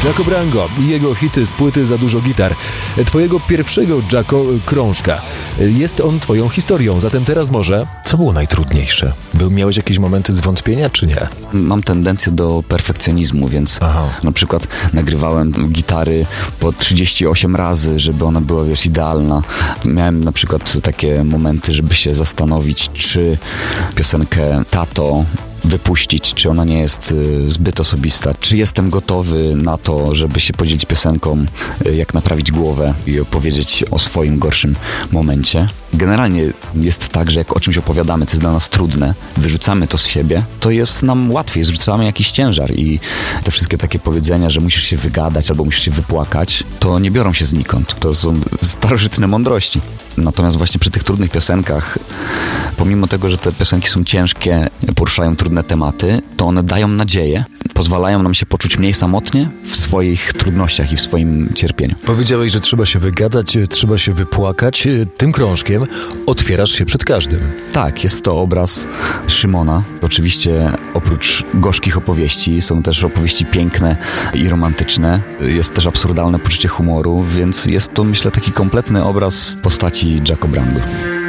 Jacko Brango i jego hity z płyty Za dużo gitar. Twojego pierwszego Jacko krążka. Jest on twoją historią, zatem teraz może... Co było najtrudniejsze? Miałeś jakieś momenty zwątpienia, czy nie? Mam tendencję do perfekcjonizmu, więc na przykład nagrywałem gitary po 38 razy, żeby ona była, idealna. Miałem na przykład takie momenty, żeby się zastanowić, czy piosenkę Tato wypuścić, czy ona nie jest zbyt osobista, czy jestem gotowy na to, żeby się podzielić piosenką, jak naprawić głowę i opowiedzieć o swoim gorszym momencie. Generalnie jest tak, że jak o czymś opowiadamy, co jest dla nas trudne, wyrzucamy to z siebie, to jest nam łatwiej, zrzucamy jakiś ciężar i te wszystkie takie powiedzenia, że musisz się wygadać albo musisz się wypłakać, to nie biorą się znikąd. To są starożytne mądrości. Natomiast właśnie przy tych trudnych piosenkach, pomimo tego, że te piosenki są ciężkie, poruszają trudne tematy, to one dają nadzieję, pozwalają nam się poczuć mniej samotnie w swoich trudnościach i w swoim cierpieniu. Powiedziałeś, że trzeba się wygadać, trzeba się wypłakać. Tym krążkiem otwierasz się przed każdym. Tak, jest to obraz Szymona. Oczywiście oprócz gorzkich opowieści są też opowieści piękne i romantyczne. Jest też absurdalne poczucie humoru, więc jest to, myślę, taki kompletny obraz postaci Jacko Brango.